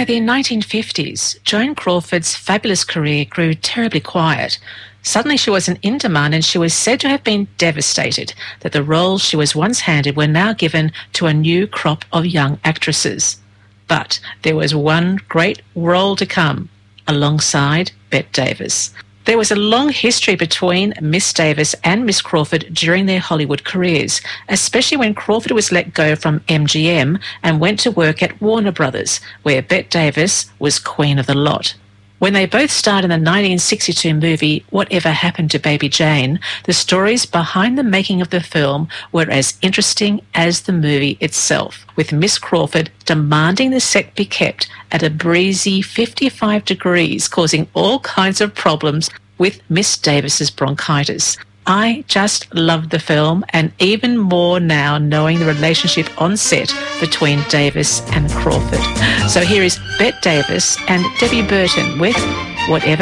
By the 1950s, Joan Crawford's fabulous career grew terribly quiet. Suddenly she wasn't in demand, and she was said to have been devastated that the roles she was once handed were now given to a new crop of young actresses. But there was one great role to come, alongside Bette Davis. There was a long history between Miss Davis and Miss Crawford during their Hollywood careers, especially when Crawford was let go from MGM and went to work at Warner Brothers, where Bette Davis was queen of the lot. When they both starred in the 1962 movie Whatever Happened to Baby Jane, the stories behind the making of the film were as interesting as the movie itself, with Miss Crawford demanding the set be kept at a breezy 55 degrees, causing all kinds of problems with Miss Davis's bronchitis. I just loved the film, and even more now knowing the relationship on set between Davis and Crawford. So here is Bette Davis and Debbie Burton with Whatever